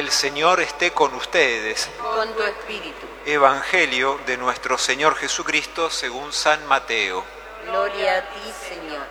El Señor esté con ustedes. Con tu espíritu. Evangelio de nuestro Señor Jesucristo según San Mateo. Gloria a ti, Señor.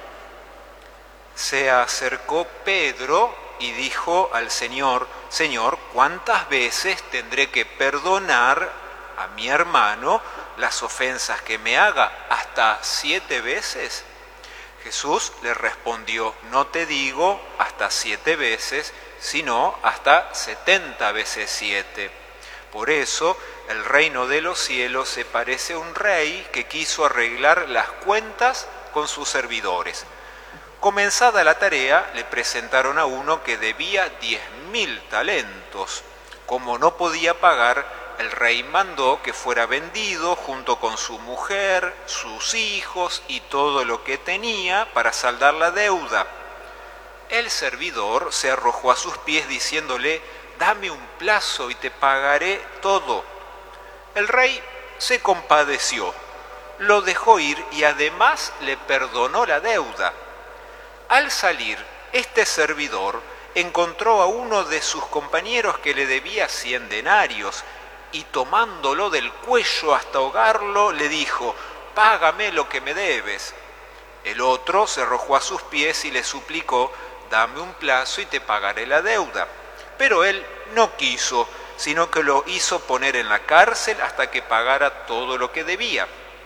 Se acercó Pedro y dijo al Señor: Señor, ¿cuántas veces tendré que perdonar a mi hermano las ofensas que me haga? ¿Hasta 7 veces? Jesús le respondió: no te digo hasta 7 veces, sino hasta 70 veces 7. Por eso el reino de los cielos se parece a un rey que quiso arreglar las cuentas con sus servidores. Comenzada la tarea, le presentaron a uno que debía 10.000 talentos. Como no podía pagar, el rey mandó que fuera vendido junto con su mujer, sus hijos y todo lo que tenía para saldar la deuda. El servidor se arrojó a sus pies diciéndole: dame un plazo y te pagaré todo. El rey se compadeció, lo dejó ir y además le perdonó la deuda. Al salir, este servidor encontró a uno de sus compañeros que le debía 100 denarios y tomándolo del cuello hasta ahogarlo, le dijo: págame lo que me debes. El otro se arrojó a sus pies y le suplicó: dame un plazo y te pagaré la deuda. Pero él no quiso, sino que lo hizo poner en la cárcel hasta que pagara todo lo que debía.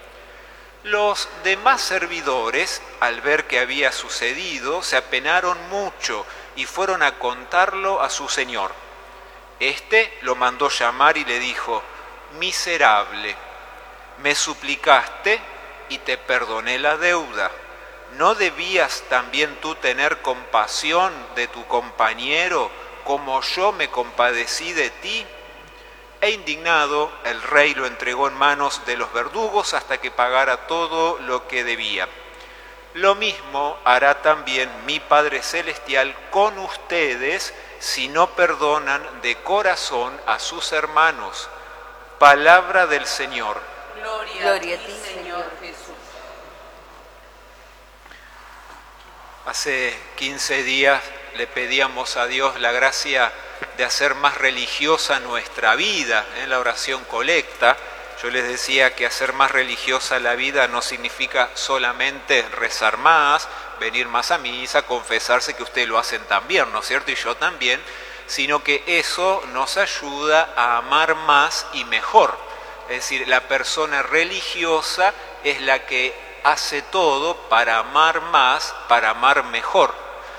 Los demás servidores, al ver que había sucedido, se apenaron mucho y fueron a contarlo a su señor. Este lo mandó llamar y le dijo: miserable, me suplicaste y te perdoné la deuda. ¿No debías también tú tener compasión de tu compañero como yo me compadecí de ti? E indignado, el rey lo entregó en manos de los verdugos hasta que pagara todo lo que debía. Lo mismo hará también mi Padre Celestial con ustedes si no perdonan de corazón a sus hermanos. Palabra del Señor. Gloria a ti, Señor Jesús. Hace 15 días le pedíamos a Dios la gracia de hacer más religiosa nuestra vida en la oración colecta. Yo les decía que hacer más religiosa la vida no significa solamente rezar más, venir más a misa, confesarse, que ustedes lo hacen también, ¿no es cierto? Y yo también, sino que eso nos ayuda a amar más y mejor. Es decir, la persona religiosa es la que hace todo para amar más, para amar mejor.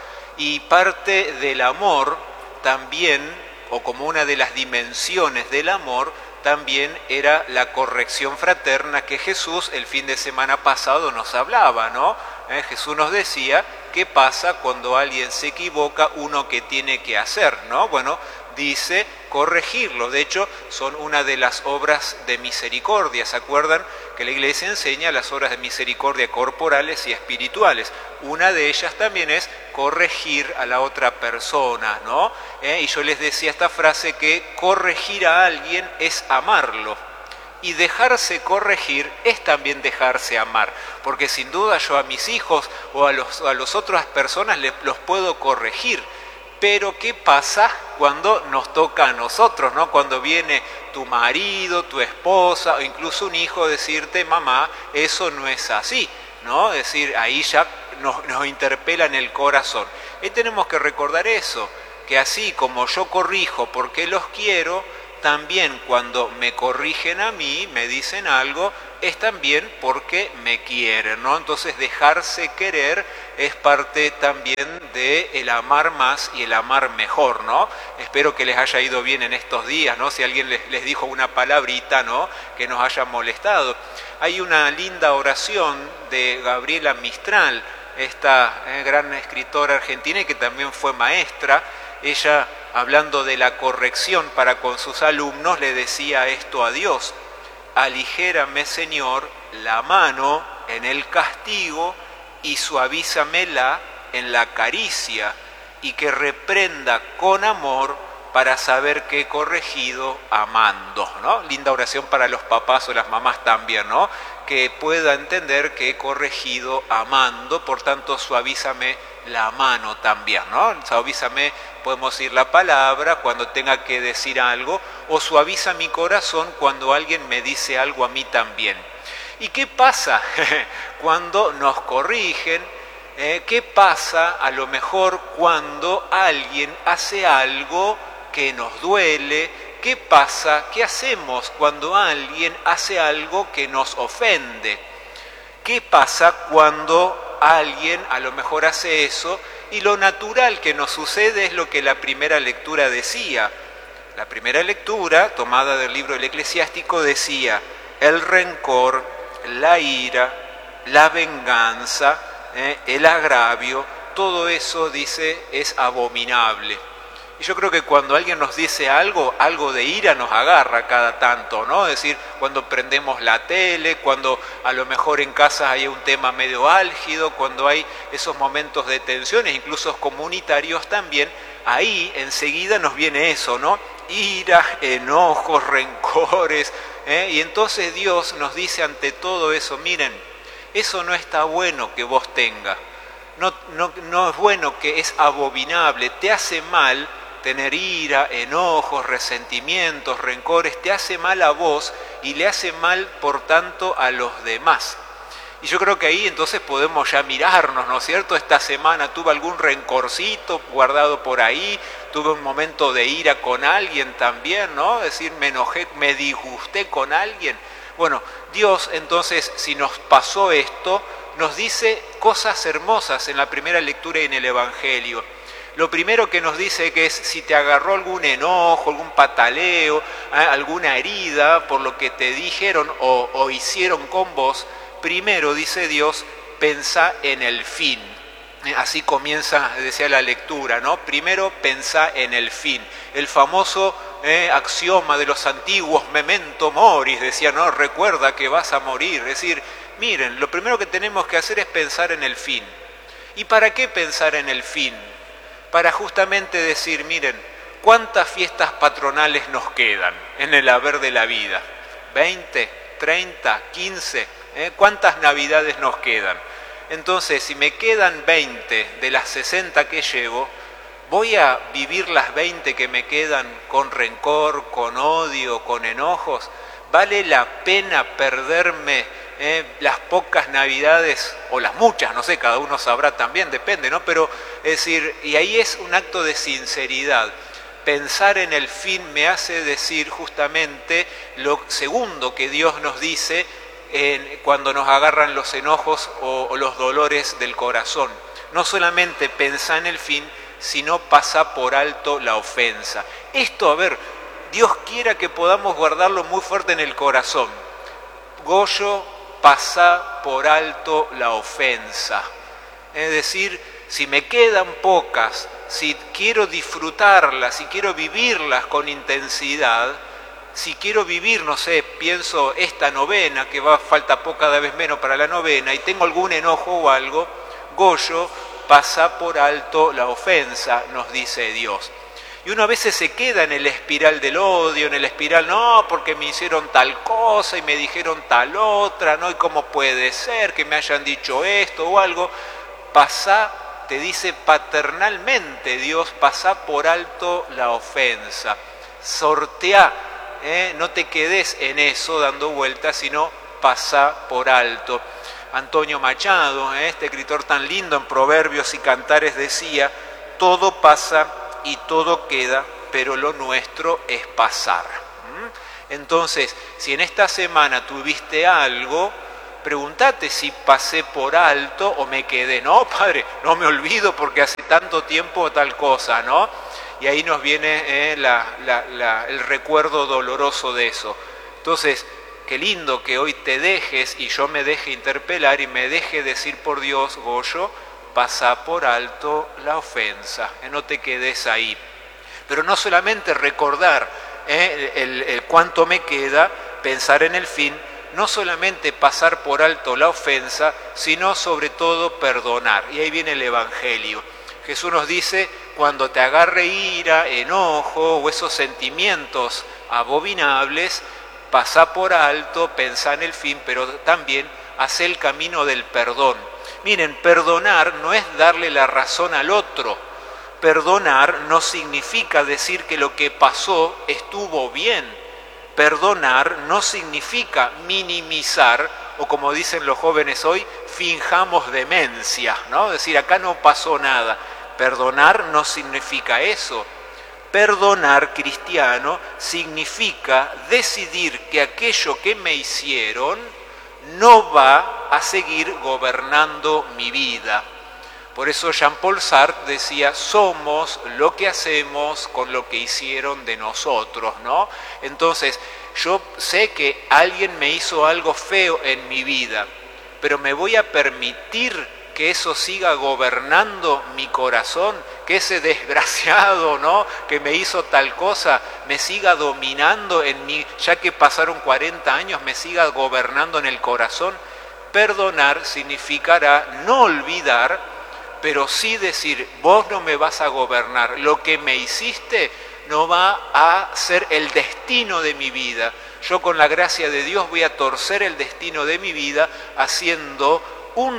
Y parte del amor también, o como una de las dimensiones del amor, también era la corrección fraterna que Jesús el fin de semana pasado nos hablaba, ¿no? Jesús nos decía qué pasa cuando alguien se equivoca, uno que tiene que hacer, ¿no? Bueno, dice corregirlo. De hecho, son una de las obras de misericordia. ¿Se acuerdan que la Iglesia enseña las obras de misericordia corporales y espirituales? Una de ellas también es corregir a la otra persona, ¿no? Y yo les decía esta frase, que corregir a alguien es amarlo. Y dejarse corregir es también dejarse amar, porque sin duda yo a mis hijos o a las otras personas los puedo corregir, pero ¿qué pasa cuando nos toca a nosotros, ¿no? Cuando viene tu marido, tu esposa o incluso un hijo decirte: mamá, eso no es así, ¿no? Es decir, ahí ya nos interpela en el corazón. Y tenemos que recordar eso, que así como yo corrijo porque los quiero, también cuando me corrigen a mí, me dicen algo, es también porque me quieren, ¿no? Entonces dejarse querer es parte también de el amar más y el amar mejor, ¿no? Espero que les haya ido bien en estos días, ¿no? Si alguien les dijo una palabrita, ¿no?, que nos haya molestado. Hay una linda oración de Gabriela Mistral, esta gran escritora argentina y que también fue maestra. Ella, hablando de la corrección para con sus alumnos, le decía esto a Dios: aligérame, Señor, la mano en el castigo y suavízamela en la caricia, y que reprenda con amor para saber que he corregido amando, ¿no? Linda oración para los papás o las mamás también, ¿no? Que pueda entender que he corregido amando, por tanto suavízame la mano también, ¿no? Suavízame, podemos decir la palabra cuando tenga que decir algo, o suaviza mi corazón cuando alguien me dice algo a mí también. ¿Y qué pasa cuando nos corrigen? ¿Qué pasa a lo mejor cuando alguien hace algo que nos duele? ¿Qué pasa? ¿Qué hacemos cuando alguien hace algo que nos ofende? ¿Qué pasa cuando alguien a lo mejor hace eso y lo natural que nos sucede es lo que la primera lectura decía? La primera lectura, tomada del libro del Eclesiástico, decía: el rencor, la ira, la venganza, el agravio, todo eso, dice, es abominable. Y yo creo que cuando alguien nos dice algo de ira nos agarra cada tanto, ¿no? Es decir, cuando prendemos la tele, cuando a lo mejor en casa hay un tema medio álgido, cuando hay esos momentos de tensiones, incluso comunitarios también, ahí enseguida nos viene eso, ¿no? Ira, enojos, rencores, y entonces Dios nos dice ante todo eso: miren, eso no está bueno que vos tengas, no es bueno, que es abominable, te hace mal tener ira, enojos, resentimientos, rencores, te hace mal a vos y le hace mal, por tanto, a los demás. Y yo creo que ahí entonces podemos ya mirarnos, ¿no es cierto? Esta semana tuve algún rencorcito guardado por ahí, tuve un momento de ira con alguien también, ¿no? Es decir, me enojé, me disgusté con alguien. Bueno, Dios entonces, si nos pasó esto, nos dice cosas hermosas en la primera lectura y en el Evangelio. Lo primero que nos dice que es: si te agarró algún enojo, algún pataleo, alguna herida por lo que te dijeron o hicieron con vos, primero, dice Dios, pensá en el fin. Así comienza, decía la lectura, ¿no? Primero pensá en el fin. El famoso axioma de los antiguos, memento moris, decía, no, recuerda que vas a morir. Es decir, miren, lo primero que tenemos que hacer es pensar en el fin. ¿Y para qué pensar en el fin? Para justamente decir, miren, ¿cuántas fiestas patronales nos quedan en el haber de la vida? ¿20, 30, 15? ¿Cuántas navidades nos quedan? Entonces, si me quedan 20 de las 60 que llevo, ¿voy a vivir las 20 que me quedan con rencor, con odio, con enojos? ¿Vale la pena perderme las pocas navidades, o las muchas, no sé, cada uno sabrá también, depende, ¿no? Pero, es decir, y ahí es un acto de sinceridad. Pensar en el fin me hace decir justamente lo segundo que Dios nos dice cuando nos agarran los enojos o los dolores del corazón. No solamente pensar en el fin, sino pasar por alto la ofensa. Esto, a ver, Dios quiera que podamos guardarlo muy fuerte en el corazón. Goyo, pasa por alto la ofensa. Es decir, si me quedan pocas, si quiero disfrutarlas, si quiero vivirlas con intensidad, si quiero vivir, no sé, pienso esta novena, que falta poco, cada vez menos para la novena, y tengo algún enojo o algo, Goyo, pasa por alto la ofensa, nos dice Dios. Y uno a veces se queda en el espiral del odio, en el espiral, no, porque me hicieron tal cosa y me dijeron tal otra, ¿no? ¿Y cómo puede ser que me hayan dicho esto o algo? Pasá, te dice paternalmente Dios, pasá por alto la ofensa. Sorteá, no te quedes en eso dando vueltas, sino pasá por alto. Antonio Machado, este escritor tan lindo en Proverbios y Cantares, decía: todo pasa y todo queda, pero lo nuestro es pasar. Entonces, si en esta semana tuviste algo, pregúntate si pasé por alto o me quedé. No, padre, no me olvido porque hace tanto tiempo tal cosa, ¿no? Y ahí nos viene el recuerdo doloroso de eso. Entonces, qué lindo que hoy te dejes y yo me deje interpelar y me deje decir por Dios: Goyo, pasa por alto la ofensa, no te quedes ahí. Pero no solamente recordar el cuánto me queda, pensar en el fin, no solamente pasar por alto la ofensa, sino sobre todo perdonar. Y ahí viene el Evangelio. Jesús nos dice: cuando te agarre ira, enojo o esos sentimientos abominables, pasá por alto, pensá en el fin, pero también hacé el camino del perdón. Miren, perdonar no es darle la razón al otro. Perdonar no significa decir que lo que pasó estuvo bien. Perdonar no significa minimizar, o como dicen los jóvenes hoy, finjamos demencia, ¿no? Es decir, acá no pasó nada. Perdonar no significa eso. Perdonar, cristiano, significa decidir que aquello que me hicieron no va a seguir gobernando mi vida. Por eso Jean-Paul Sartre decía, somos lo que hacemos con lo que hicieron de nosotros, ¿no? Entonces, yo sé que alguien me hizo algo feo en mi vida, pero me voy a permitir que eso siga gobernando mi corazón, que ese desgraciado, ¿no?, que me hizo tal cosa, me siga dominando en mí, ya que pasaron 40 años, me siga gobernando en el corazón. Perdonar significará no olvidar, pero sí decir, vos no me vas a gobernar, lo que me hiciste no va a ser el destino de mi vida. Yo con la gracia de Dios voy a torcer el destino de mi vida haciéndome un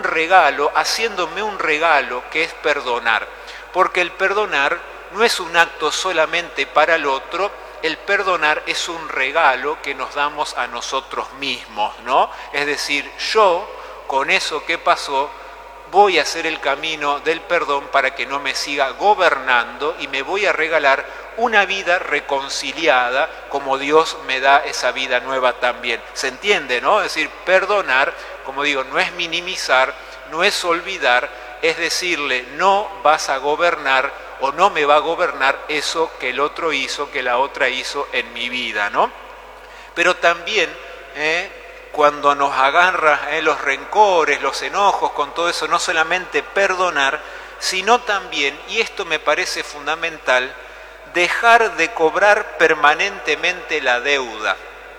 regalo que es perdonar. Porque el perdonar no es un acto solamente para el otro, el perdonar es un regalo que nos damos a nosotros mismos, ¿no? Es decir, yo con eso que pasó voy a hacer el camino del perdón para que no me siga gobernando y me voy a regalar una vida reconciliada como Dios me da esa vida nueva también. ¿Se entiende, no? Es decir, perdonar, como digo, no es minimizar, no es olvidar, es decirle, no vas a gobernar o no me va a gobernar eso que el otro hizo, que la otra hizo en mi vida, ¿no? Pero también, cuando nos agarra los rencores, los enojos, con todo eso, no solamente perdonar, sino también, y esto me parece fundamental, dejar de cobrar permanentemente la deuda.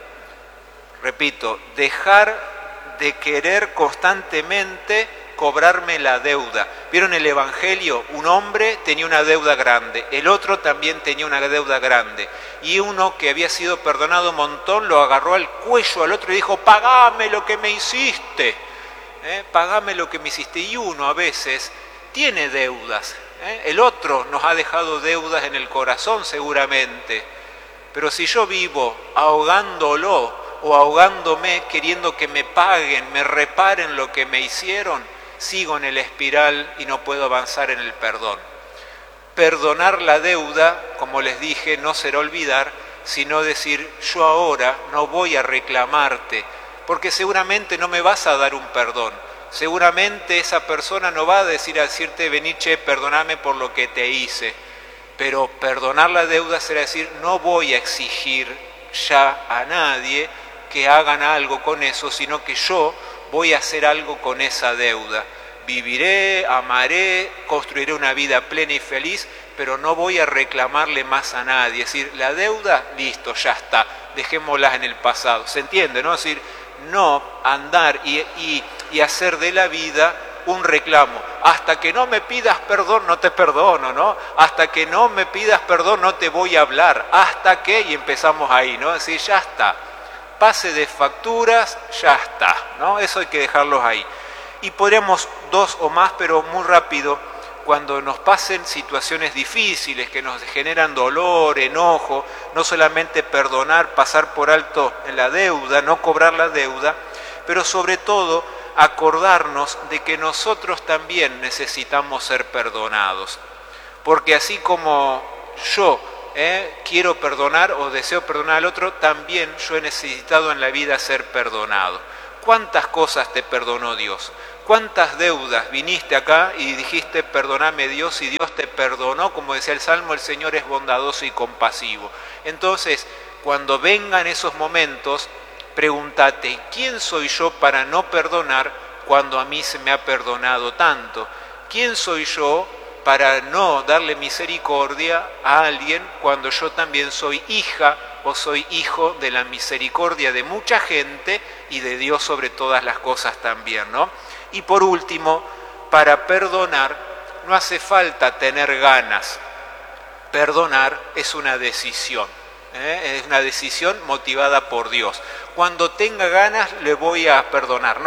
Repito, dejar de querer constantemente cobrarme la deuda. ¿Vieron el Evangelio? Un hombre tenía una deuda grande, el otro también tenía una deuda grande. Y uno que había sido perdonado un montón lo agarró al cuello al otro y dijo, pagame lo que me hiciste, pagame lo que me hiciste. Y uno a veces tiene deudas, el otro nos ha dejado deudas en el corazón seguramente, pero si yo vivo ahogándolo o ahogándome queriendo que me paguen, me reparen lo que me hicieron, sigo en el espiral y no puedo avanzar en el perdón. Perdonar la deuda, como les dije, no será olvidar, sino decir, yo ahora no voy a reclamarte, porque seguramente no me vas a dar un perdón. Seguramente esa persona no va a decirte, vení, che, perdóname por lo que te hice. Pero perdonar la deuda será decir, no voy a exigir ya a nadie que hagan algo con eso, sino que yo voy a hacer algo con esa deuda. Viviré, amaré, construiré una vida plena y feliz, pero no voy a reclamarle más a nadie. Es decir, la deuda, listo, ya está, dejémosla en el pasado. ¿Se entiende, no? Es decir, no andar y hacer de la vida un reclamo. Hasta que no me pidas perdón, no te perdono, ¿no? Hasta que no me pidas perdón, no te voy a hablar. Hasta que, y empezamos ahí, ¿no? Es decir, ya está. Pase de facturas, ya está, ¿no? Eso hay que dejarlos ahí. Y podríamos dos o más, pero muy rápido, cuando nos pasen situaciones difíciles que nos generan dolor, enojo, no solamente perdonar, pasar por alto en la deuda, no cobrar la deuda, pero sobre todo acordarnos de que nosotros también necesitamos ser perdonados. Porque así como yo quiero perdonar o deseo perdonar al otro, también yo he necesitado en la vida ser perdonado. ¿Cuántas cosas te perdonó Dios? ¿Cuántas deudas viniste acá y dijiste perdóname Dios, y Dios te perdonó? Como decía el Salmo, el Señor es bondadoso y compasivo. Entonces, cuando vengan esos momentos, pregúntate, ¿quién soy yo para no perdonar cuando a mí se me ha perdonado tanto? ¿Quién soy yo para no darle misericordia a alguien cuando yo también soy hija o soy hijo de la misericordia de mucha gente y de Dios sobre todas las cosas también, ¿no? Y por último, para perdonar no hace falta tener ganas. perdonar es una decisión. Es una decisión motivada por Dios. Cuando tenga ganas le voy a perdonar.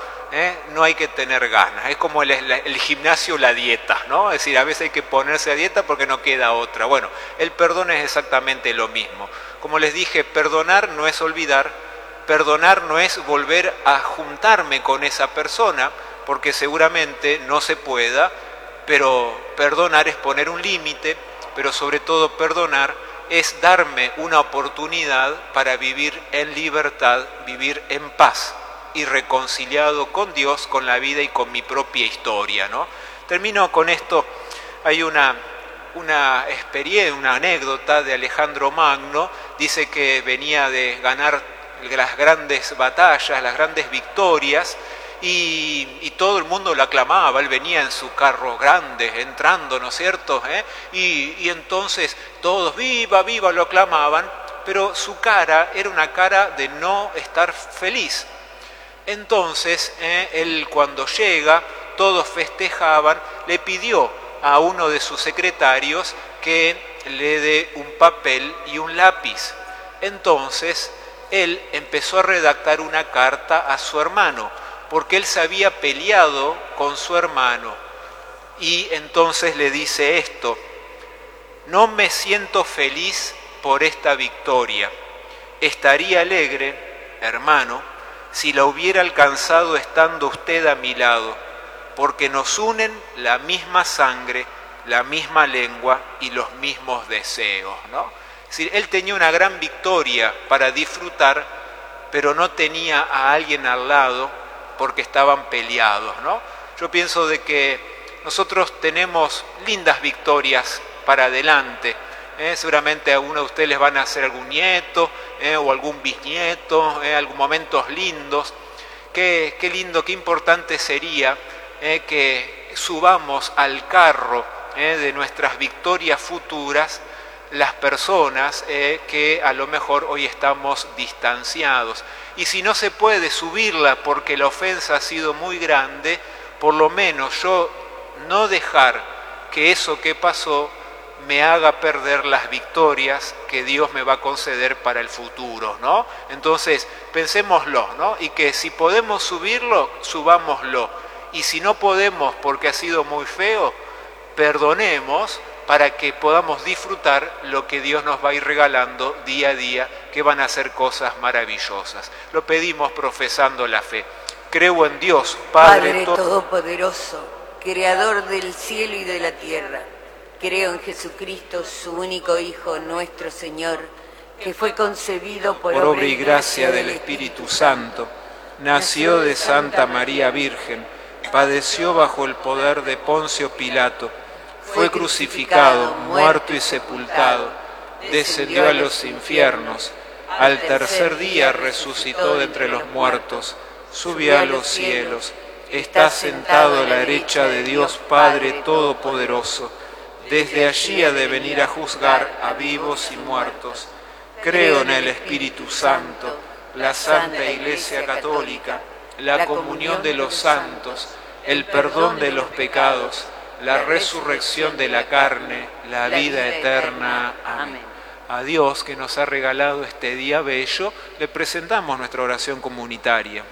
No hay que tener ganas. Es como el gimnasio, la dieta, ¿no? Es decir, a veces hay que ponerse a dieta porque no queda otra. Bueno, el perdón es exactamente lo mismo. Como les dije, perdonar no es olvidar, perdonar no es volver a juntarme con esa persona, porque seguramente no se pueda, pero perdonar es poner un límite, pero sobre todo perdonar es darme una oportunidad para vivir en libertad, vivir en paz y reconciliado con Dios, con la vida y con mi propia historia, ¿no? Termino con esto. Hay una experiencia, una anécdota de Alejandro Magno. Dice que venía de ganar las grandes batallas, las grandes victorias, y todo el mundo lo aclamaba. Él venía en su carro grande, entrando, ¿no es cierto? Y entonces todos, viva, viva, lo aclamaban, pero su cara era una cara de no estar feliz. Entonces, él cuando llega, todos festejaban, le pidió a uno de sus secretarios que le dé un papel y un lápiz. Entonces, él empezó a redactar una carta a su hermano, porque él se había peleado con su hermano. Y entonces le dice esto: no me siento feliz por esta victoria. Estaría alegre, hermano, si la hubiera alcanzado estando usted a mi lado, porque nos unen la misma sangre, la misma lengua y los mismos deseos, ¿no? Es decir, él tenía una gran victoria para disfrutar, pero no tenía a alguien al lado porque estaban peleados, ¿no? Yo pienso de que nosotros tenemos lindas victorias para adelante. Seguramente a uno de ustedes les van a hacer algún nieto o algún bisnieto, algún momentos lindos. Qué lindo, qué importante sería que subamos al carro de nuestras victorias futuras las personas que a lo mejor hoy estamos distanciados. Y si no se puede subirla porque la ofensa ha sido muy grande, por lo menos yo no dejar que eso que pasó me haga perder las victorias que Dios me va a conceder para el futuro, ¿no? Entonces, pensémoslo, ¿no? Y que si podemos subirlo, subámoslo. Y si no podemos porque ha sido muy feo, perdonemos para que podamos disfrutar lo que Dios nos va a ir regalando día a día, que van a ser cosas maravillosas. Lo pedimos profesando la fe. Creo en Dios, Padre Todopoderoso, Creador del cielo y de la tierra. Creo en Jesucristo, su único Hijo, nuestro Señor, que fue concebido por obra y gracia del Espíritu Santo. Nació de Santa María Virgen, padeció bajo el poder de Poncio Pilato, fue crucificado, muerto y sepultado, descendió a los infiernos, al tercer día resucitó de entre los muertos, subió a los cielos, está sentado a la derecha de Dios Padre Todopoderoso. Desde allí ha de venir a juzgar a vivos y muertos. Creo en el Espíritu Santo, la Santa Iglesia Católica, la comunión de los santos, el perdón de los pecados, la resurrección de la carne, la vida eterna. Amén. A Dios, que nos ha regalado este día bello, le presentamos nuestra oración comunitaria.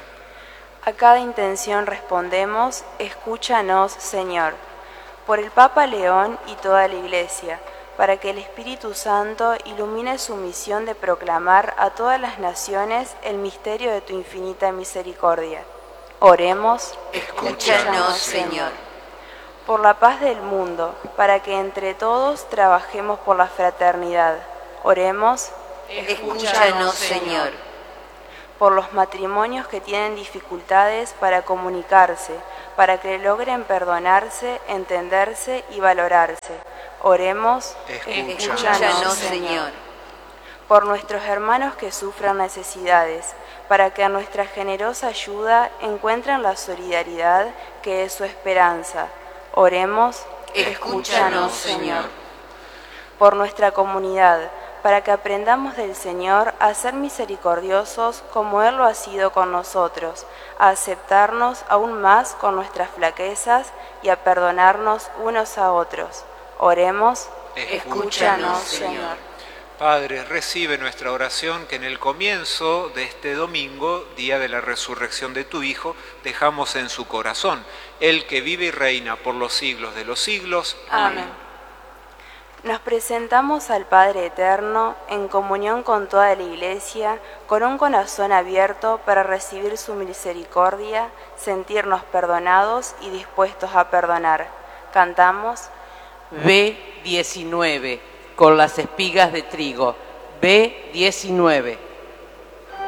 A cada intención respondemos: escúchanos, Señor. Por el Papa León y toda la Iglesia, para que el Espíritu Santo ilumine su misión de proclamar a todas las naciones el misterio de tu infinita misericordia. Oremos. Escúchanos, Señor. Por la paz del mundo, para que entre todos trabajemos por la fraternidad. Oremos. Escúchanos, Señor. Por los matrimonios que tienen dificultades para comunicarse, para que logren perdonarse, entenderse y valorarse. Oremos. Escúchanos, Señor. Por nuestros hermanos que sufran necesidades, para que a nuestra generosa ayuda encuentren la solidaridad que es su esperanza. Oremos. Escúchanos, Señor. Por nuestra comunidad, para que aprendamos del Señor a ser misericordiosos como Él lo ha sido con nosotros, a aceptarnos aún más con nuestras flaquezas y a perdonarnos unos a otros. Oremos. Escúchanos, Señor. Padre, recibe nuestra oración que en el comienzo de este domingo, día de la resurrección de tu Hijo, dejamos en su corazón, el que vive y reina por los siglos de los siglos. Amén. Nos presentamos al Padre Eterno en comunión con toda la Iglesia, con un corazón abierto para recibir su misericordia, sentirnos perdonados y dispuestos a perdonar. Cantamos B19, con las espigas de trigo. B19.